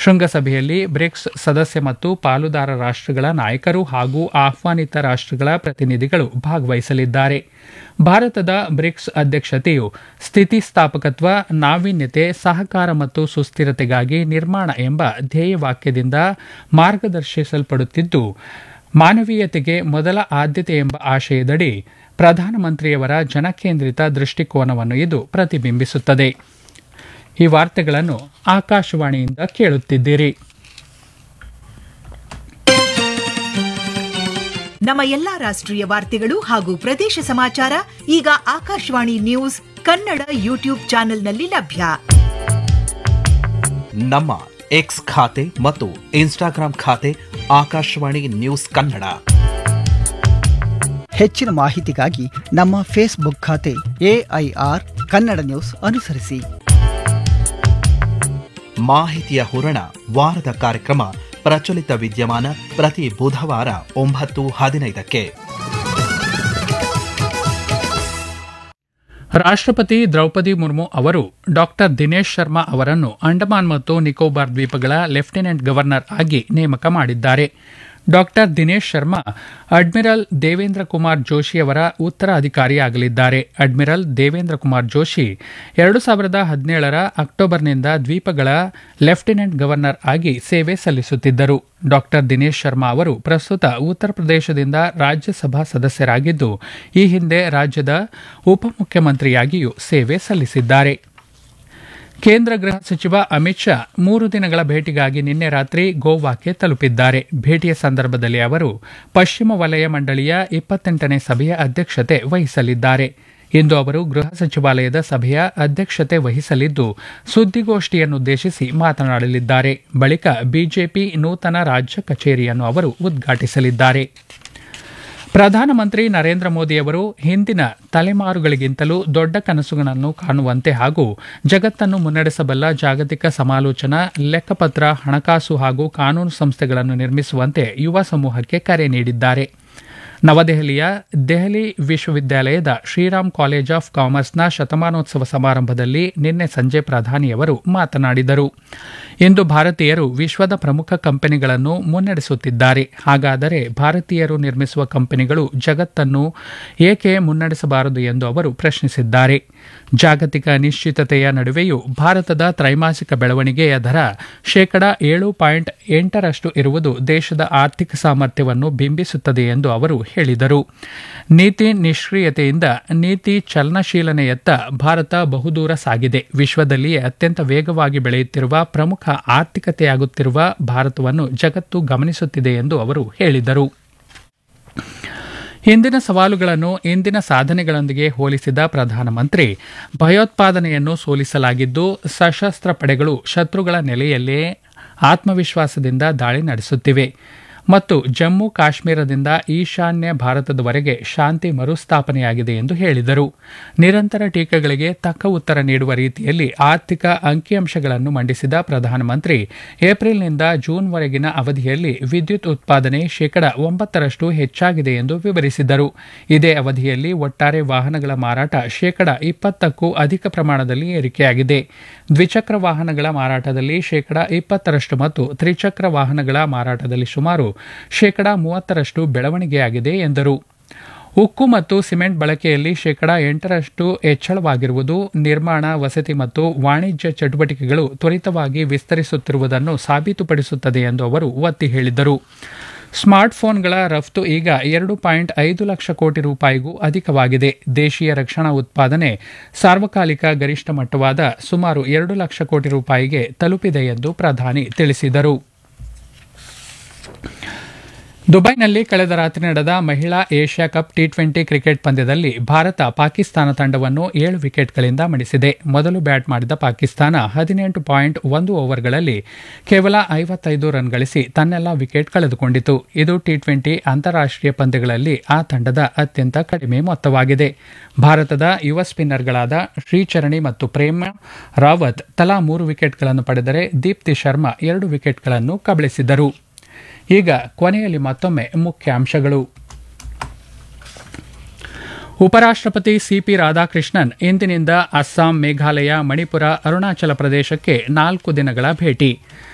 ಶೃಂಗಸಭೆಯಲ್ಲಿ ಬ್ರಿಕ್ಸ್ ಸದಸ್ಯ ಮತ್ತು ಪಾಲುದಾರ ರಾಷ್ಟ್ರಗಳ ನಾಯಕರು ಹಾಗೂ ಆಹ್ವಾನಿತ ರಾಷ್ಟ್ರಗಳ ಪ್ರತಿನಿಧಿಗಳು ಭಾಗವಹಿಸಲಿದ್ದಾರೆ. ಭಾರತದ ಬ್ರಿಕ್ಸ್ ಅಧ್ಯಕ್ಷತೆಯು ಸ್ಥಿತಿಸ್ಥಾಪಕತ್ವ, ನಾವೀನ್ಯತೆ, ಸಹಕಾರ ಮತ್ತು ಸುಸ್ಥಿರತೆಗಾಗಿ ನಿರ್ಮಾಣ ಎಂಬ ಧ್ಯೇಯವಾಕ್ಯದಿಂದ ಮಾರ್ಗದರ್ಶಿಸಲ್ಪಡುತ್ತಿದ್ದು, ಮಾನವೀಯತೆಗೆ ಮೊದಲ ಆದ್ಯತೆ ಎಂಬ ಆಶಯದಡಿ ಪ್ರಧಾನಮಂತ್ರಿಯವರ ಜನಕೇಂದ್ರಿತ ದೃಷ್ಟಿಕೋನವನ್ನು ಇದು ಪ್ರತಿಬಿಂಬಿಸುತ್ತದೆ. ಈ ವಾರ್ತೆಗಳನ್ನು ಆಕಾಶವಾಣಿಯಿಂದ ಕೇಳುತ್ತಿದ್ದೀರಿ. ನಮ್ಮ ಎಲ್ಲಾ ರಾಷ್ಟ್ರೀಯ ವಾರ್ತೆಗಳು ಹಾಗೂ ಪ್ರದೇಶ ಸಮಾಚಾರ ಈಗ ಆಕಾಶವಾಣಿ ನ್ಯೂಸ್ ಕನ್ನಡ ಯೂಟ್ಯೂಬ್ ಚಾನೆಲ್ನಲ್ಲಿ ಲಭ್ಯ. ನಮ್ಮ ಎಕ್ಸ್ ಖಾತೆ ಮತ್ತು ಇನ್ಸ್ಟಾಗ್ರಾಂ ಖಾತೆ ಆಕಾಶವಾಣಿ ನ್ಯೂಸ್ ಕನ್ನಡ. ಹೆಚ್ಚಿನ ಮಾಹಿತಿಗಾಗಿ ನಮ್ಮ ಫೇಸ್ಬುಕ್ ಖಾತೆ AIR ಕನ್ನಡ ನ್ಯೂಸ್ ಅನುಸರಿಸಿ. ಮಾಹಿತಿಯ ಹೂರಣ ವಾರದ ಕಾರ್ಯಕ್ರಮ ಪ್ರಚಲಿತ ವಿದ್ಯಮಾನ ಪ್ರತಿ ಬುಧವಾರ 9:15. ರಾಷ್ಟ್ರಪತಿ ದ್ರೌಪದಿ ಮುರ್ಮು ಅವರು ಡಾ ದಿನೇಶ್ ಶರ್ಮಾ ಅವರನ್ನು ಅಂಡಮಾನ್ ಮತ್ತು ನಿಕೋಬಾರ್ ದ್ವೀಪಗಳ ಲೆಫ್ಟಿನೆಂಟ್ ಗವರ್ನರ್ ಆಗಿ ನೇಮಕ ಮಾಡಿದ್ದಾರೆ. ಡಾ ದಿನೇಶ್ ಶರ್ಮಾ ಅಡ್ಮಿರಲ್ ದೇವೇಂದ್ರ ಕುಮಾರ್ ಜೋಶಿ ಅವರ ಉತ್ತರಾಧಿಕಾರಿಯಾಗಲಿದ್ದಾರೆ. ಅಡ್ಮಿರಲ್ ದೇವೇಂದ್ರ ಕುಮಾರ್ ಜೋಶಿ 2017ರ ಅಕ್ಟೋಬರ್ನಿಂದ ದ್ವೀಪಗಳ ಲೆಫ್ಟಿನೆಂಟ್ ಗವರ್ನರ್ ಆಗಿ ಸೇವೆ ಸಲ್ಲಿಸುತ್ತಿದ್ದರು. ಡಾ ದಿನೇಶ್ ಶರ್ಮಾ ಅವರು ಪ್ರಸ್ತುತ ಉತ್ತರ ಪ್ರದೇಶದಿಂದ ರಾಜ್ಯಸಭಾ ಸದಸ್ಯರಾಗಿದ್ದು, ಈ ಹಿಂದೆ ರಾಜ್ಯದ ಉಪಮುಖ್ಯಮಂತ್ರಿಯಾಗಿಯೂ ಸೇವೆ ಸಲ್ಲಿಸಿದ್ದಾರೆ. ಕೇಂದ್ರ ಗೃಹ ಸಚಿವ ಅಮಿತ್ ಶಾ 3 ದಿನಗಳ ಭೇಟಿಗಾಗಿ ನಿನ್ನೆ ರಾತ್ರಿ ಗೋವಾಕ್ಕೆ ತಲುಪಿದ್ದಾರೆ. ಭೇಟಿಯ ಸಂದರ್ಭದಲ್ಲಿ ಅವರು ಪಶ್ಚಿಮ ವಲಯ ಮಂಡಳಿಯ 28ನೇ ಸಭೆಯ ಅಧ್ಯಕ್ಷತೆ ವಹಿಸಲಿದ್ದಾರೆ. ಇಂದು ಅವರು ಗೃಹ ಸಚಿವಾಲಯದ ಸಭೆಯ ಅಧ್ಯಕ್ಷತೆ ವಹಿಸಲಿದ್ದು, ಸುದ್ದಿಗೋಷ್ಠಿಯನ್ನುದ್ದೇಶಿಸಿ ಮಾತನಾಡಲಿದ್ದಾರೆ. ಬಳಿಕ ಬಿಜೆಪಿ ನೂತನ ರಾಜ್ಯ ಕಚೇರಿಯನ್ನು ಅವರು ಉದ್ಘಾಟಿಸಲಿದ್ದಾರೆ. ಪ್ರಧಾನಮಂತ್ರಿ ನರೇಂದ್ರ ಮೋದಿ ಅವರು ಹಿಂದಿನ ತಲೆಮಾರುಗಳಿಗಿಂತಲೂ ದೊಡ್ಡ ಕನಸುಗಳನ್ನು ಕಾಣುವಂತೆ ಹಾಗೂ ಜಗತ್ತನ್ನು ಮುನ್ನಡೆಸಬಲ್ಲ ಜಾಗತಿಕ ಸಮಾಲೋಚನಾ, ಲೆಕ್ಕಪತ್ರ, ಹಣಕಾಸು ಹಾಗೂ ಕಾನೂನು ಸಂಸ್ಥೆಗಳನ್ನು ನಿರ್ಮಿಸುವಂತೆ ಯುವ ಸಮೂಹಕ್ಕೆ ಕರೆ ನೀಡಿದ್ದಾರೆ. ನವದೆಹಲಿಯ ದೆಹಲಿ ವಿಶ್ವವಿದ್ಯಾಲಯದ ಶ್ರೀರಾಮ್ ಕಾಲೇಜ್ ಆಫ್ ಕಾಮರ್ಸ್ನ ಶತಮಾನೋತ್ಸವ ಸಮಾರಂಭದಲ್ಲಿ ನಿನ್ನೆ ಸಂಜೆ ಪ್ರಧಾನಿಯವರು ಮಾತನಾಡಿದರು. ಇಂದು ಭಾರತೀಯರು ವಿಶ್ವದ ಪ್ರಮುಖ ಕಂಪನಿಗಳನ್ನು ಮುನ್ನಡೆಸುತ್ತಿದ್ದಾರೆ. ಹಾಗಾದರೆ ಭಾರತೀಯರು ನಿರ್ಮಿಸುವ ಕಂಪನಿಗಳು ಜಗತ್ತನ್ನು ಏಕೆ ಮುನ್ನಡೆಸಬಾರದು ಎಂದು ಅವರು ಪ್ರಶ್ನಿಸಿದ್ದಾರೆ. ಜಾಗತಿಕ ಅನಿಶ್ಚಿತತೆಯ ನಡುವೆಯೂ ಭಾರತದ ತ್ರೈಮಾಸಿಕ ಬೆಳವಣಿಗೆಯ ದರ 7.8% ಇರುವುದು ದೇಶದ ಆರ್ಥಿಕ ಸಾಮರ್ಥ್ಯವನ್ನು ಬಿಂಬಿಸುತ್ತದೆ ಎಂದು ಅವರು ಹೇಳಿದರು. ನೀತಿ ನಿಷ್ಕ್ರಿಯತೆಯಿಂದ ನೀತಿ ಚಲನಶೀಲನೆಯತ್ತ ಭಾರತ ಬಹುದೂರ ಸಾಗಿದೆ. ವಿಶ್ವದಲ್ಲಿಯೇ ಅತ್ಯಂತ ವೇಗವಾಗಿ ಬೆಳೆಯುತ್ತಿರುವ ಪ್ರಮುಖ ಆರ್ಥಿಕತೆಯಾಗುತ್ತಿರುವ ಭಾರತವನ್ನು ಜಗತ್ತು ಗಮನಿಸುತ್ತಿದೆ ಎಂದು ಅವರು ಹೇಳಿದರು. ಹಿಂದಿನ ಸವಾಲುಗಳನ್ನು ಇಂದಿನ ಸಾಧನೆಗಳೊಂದಿಗೆ ಹೋಲಿಸಿದ ಪ್ರಧಾನಮಂತ್ರಿ, ಭಯೋತ್ಪಾದನೆಯನ್ನು ಸೋಲಿಸಲಾಗಿದ್ದು, ಸಶಸ್ತ್ರ ಪಡೆಗಳು ಶತ್ರುಗಳ ನೆಲೆಯಲ್ಲೇ ಆತ್ಮವಿಶ್ವಾಸದಿಂದ ದಾಳಿ ನಡೆಸುತ್ತಿವೆ ಮತ್ತು ಜಮ್ಮು ಕಾಶ್ಮೀರದಿಂದ ಈಶಾನ್ಯ ಭಾರತದವರೆಗೆ ಶಾಂತಿ ಮರುಸ್ಥಾಪನೆಯಾಗಿದೆ ಎಂದು ಹೇಳಿದರು. ನಿರಂತರ ಟೀಕೆಗಳಿಗೆ ತಕ್ಕ ಉತ್ತರ ನೀಡುವ ರೀತಿಯಲ್ಲಿ ಆರ್ಥಿಕ ಅಂಕಿಅಂಶಗಳನ್ನು ಮಂಡಿಸಿದ ಪ್ರಧಾನಮಂತ್ರಿ, ಏಪ್ರಿಲ್ನಿಂದ ಜೂನ್ವರೆಗಿನ ಅವಧಿಯಲ್ಲಿ ವಿದ್ಯುತ್ ಉತ್ಪಾದನೆ 9% ಹೆಚ್ಚಾಗಿದೆ ಎಂದು ವಿವರಿಸಿದರು. ಇದೇ ಅವಧಿಯಲ್ಲಿ ಒಟ್ಟಾರೆ ವಾಹನಗಳ ಮಾರಾಟ 20%ಕ್ಕೂ ಅಧಿಕ ಪ್ರಮಾಣದಲ್ಲಿ ಏರಿಕೆಯಾಗಿದೆ. ದ್ವಿಚಕ್ರ ವಾಹನಗಳ ಮಾರಾಟದಲ್ಲಿ 20% ಮತ್ತು ತ್ರಿಚಕ್ರ ವಾಹನಗಳ ಮಾರಾಟದಲ್ಲಿ ಸುಮಾರು 30% ಬೆಳವಣಿಗೆಯಾಗಿದೆ ಎಂದರು. ಉಕ್ಕು ಮತ್ತು ಸಿಮೆಂಟ್ ಬಳಕೆಯಲ್ಲಿ 8% ಹೆಚ್ಚಳವಾಗಿರುವುದು ನಿರ್ಮಾಣ, ವಸತಿ ಮತ್ತು ವಾಣಿಜ್ಯ ಚಟುವಟಿಕೆಗಳು ತ್ವರಿತವಾಗಿ ವಿಸ್ತರಿಸುತ್ತಿರುವುದನ್ನು ಸಾಬೀತುಪಡಿಸುತ್ತದೆ ಎಂದು ಅವರು ಒತ್ತಿ ಹೇಳಿದರು. ಸ್ಮಾರ್ಟ್ಫೋನ್ಗಳ ರಫ್ತು ಈಗ 2.5 ಲಕ್ಷ ಕೋಟಿ ರೂಪಾಯಿಗೂ ಅಧಿಕವಾಗಿದೆ. ದೇಶೀಯ ರಕ್ಷಣಾ ಉತ್ಪಾದನೆ ಸಾರ್ವಕಾಲಿಕ ಗರಿಷ್ಠ ಮಟ್ಟವಾದ ಸುಮಾರು 2 ಲಕ್ಷ ಕೋಟಿ ರೂಪಾಯಿಗೆ ತಲುಪಿದೆ ಎಂದು ಪ್ರಧಾನಿ ತಿಳಿಸಿದರು. ದುಬೈನಲ್ಲಿ ಕಳೆದ ರಾತ್ರಿ ನಡೆದ ಮಹಿಳಾ ಏಷ್ಯಾ ಕಪ್ T20 ಕ್ರಿಕೆಟ್ ಪಂದ್ಯದಲ್ಲಿ ಭಾರತ ಪಾಕಿಸ್ತಾನ ತಂಡವನ್ನು 7 ವಿಕೆಟ್ಗಳಿಂದ ಮಣಿಸಿದೆ. ಮೊದಲು ಬ್ಯಾಟ್ ಮಾಡಿದ ಪಾಕಿಸ್ತಾನ 18.1 ಓವರ್ಗಳಲ್ಲಿ ಕೇವಲ 55 ರನ್ ಗಳಿಸಿ ತನ್ನೆಲ್ಲ ವಿಕೆಟ್ ಕಳೆದುಕೊಂಡಿತು. ಇದು T20 ಅಂತಾರಾಷ್ಟ್ರೀಯ ಪಂದ್ಯಗಳಲ್ಲಿ ಆ ತಂಡದ ಅತ್ಯಂತ ಕಡಿಮೆ ಮೊತ್ತವಾಗಿದೆ. ಭಾರತದ ಯುವ ಸ್ಪಿನ್ನರ್ಗಳಾದ ಶ್ರೀಚರಣಿ ಮತ್ತು ಪ್ರೇಮ ರಾವತ್ ತಲಾ 3 ವಿಕೆಟ್ಗಳನ್ನು ಪಡೆದರೆ ದೀಪ್ತಿ ಶರ್ಮಾ 2 ವಿಕೆಟ್ಗಳನ್ನು ಕಬಳಿಸಿದರು. ಈಗ ಕೊನೆಯಲ್ಲಿ ಮತ್ತೊಮ್ಮೆ ಮುಖ್ಯಾಂಶಗಳು. ಉಪರಾಷ್ಟ್ರಪತಿ ಸಿಪಿ ರಾಧಾಕೃಷ್ಣನ್ ಇಂದಿನಿಂದ ಅಸ್ಸಾಂ, ಮೇಘಾಲಯ, ಮಣಿಪುರ, ಅರುಣಾಚಲ ಪ್ರದೇಶಕ್ಕೆ 4 ದಿನಗಳ ಭೇಟಿ.